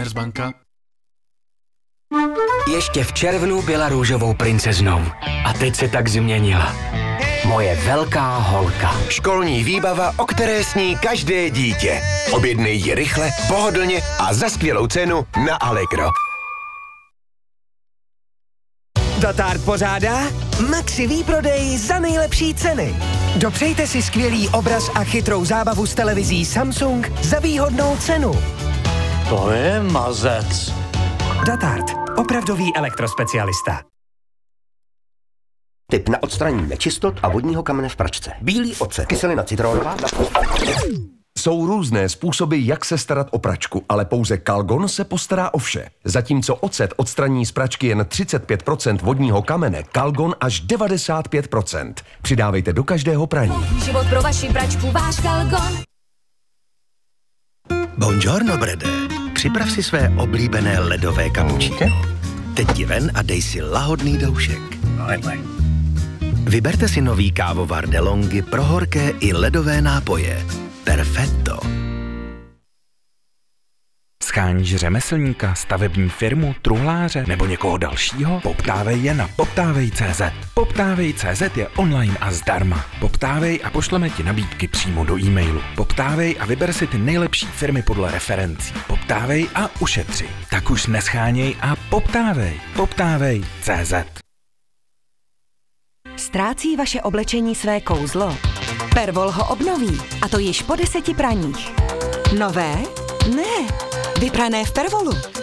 Commerzbanka. Ještě v červnu byla růžovou princeznou a teď se tak změnila. Moje velká holka. Školní výbava, o které sní každé dítě. Objednej ji rychle, pohodlně a za skvělou cenu na Allegro. Datard pořádá Maxi výprodej za nejlepší ceny. Dopřejte si skvělý obraz a chytrou zábavu s televizí Samsung za výhodnou cenu. To je mazec. Datard, opravdový elektrospecialista. Tip na odstranění nečistot a vodního kamene v pračce. Bílý ocet, kyselina citronová. Jsou různé způsoby, jak se starat o pračku, ale pouze Calgon se postará o vše. Zatímco ocet odstraní z pračky jen 35% vodního kamene, Calgon až 95%. Přidávejte do každého praní. Život pro vaši pračku, váš Calgon. Buongiorno, Brede. Připrav si své oblíbené ledové kapučíno. Teď ti ven a dej si lahodný doušek. Vyberte si nový kávovar DeLonghi pro horké i ledové nápoje. Perfetto. Sháníš řemeslníka, stavební firmu, truhláře nebo někoho dalšího? Poptávej je na poptávej.cz. Poptávej.cz je online a zdarma. Poptávej a pošleme ti nabídky přímo do e-mailu. Poptávej a vyber si ty nejlepší firmy podle referencí. Poptávej a ušetři. Tak už nescháněj a poptávej. Poptávej.cz. Ztrácí vaše oblečení své kouzlo? Pervol ho obnoví, a to již po 10 praních. Nové? Ne, vyprané v Pervolu.